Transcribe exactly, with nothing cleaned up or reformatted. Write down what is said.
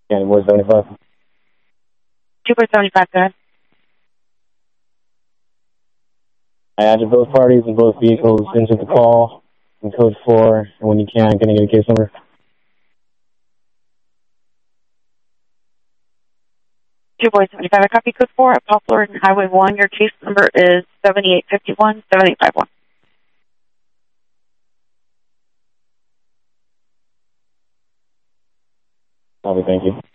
County Board seventy-five. two four seventy-five, go ahead. I added both parties and both vehicles into the call in code four, and when you can, can I get a case number? two four seventy-five, I copy code four at Poplar and Highway one. Your case number is seventy-eight fifty-one, seventy-eight fifty-one. Copy, thank you.